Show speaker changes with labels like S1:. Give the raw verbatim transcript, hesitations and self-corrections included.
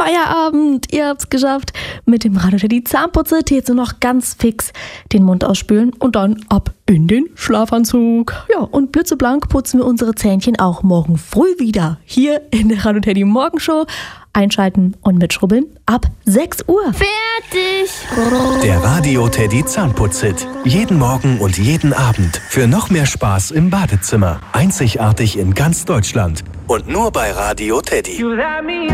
S1: Feierabend. Ihr habt's geschafft. Mit dem Radio Teddy Zahnputze jetzt nur noch ganz fix den Mund ausspülen und dann ab in den Schlafanzug. Ja, und blitzeblank putzen wir unsere Zähnchen auch morgen früh wieder. Hier in der Radio Teddy Morgenshow. Einschalten und mitschrubbeln ab sechs Uhr.
S2: Fertig!
S3: Der Radio Teddy Zahnputz-Hit. Jeden Morgen und jeden Abend. Für noch mehr Spaß im Badezimmer. Einzigartig in ganz Deutschland. Und nur bei Radio Teddy.